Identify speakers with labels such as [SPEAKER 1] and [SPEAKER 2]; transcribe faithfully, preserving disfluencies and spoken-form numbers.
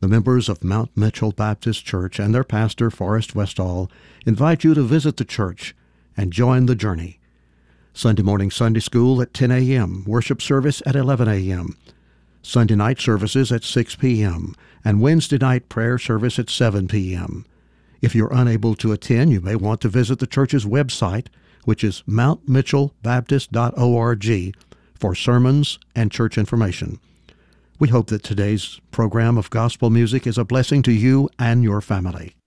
[SPEAKER 1] The members of Mount Mitchell Baptist Church and their pastor, Forrest Westall, invite you to visit the church and join the journey. Sunday morning Sunday school at ten a.m., worship service at eleven a.m., Sunday night services at six p.m., and Wednesday night prayer service at seven p.m. If you're unable to attend, you may want to visit the church's website, which is mount mitchell baptist dot org, for sermons and church information. We hope that today's program of gospel music is a blessing to you and your family.